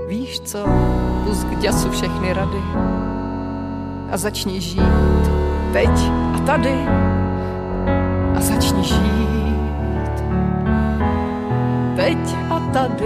Víš co, pust k děsu všechny rady a začni žít teď a tady a začni žít teď a tady.